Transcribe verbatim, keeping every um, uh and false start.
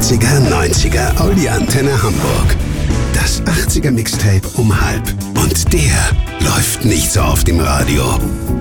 achtziger, neunziger Audi Antenne Hamburg. Das achtziger Mixtape um halb. Und der läuft nicht so oft im Radio.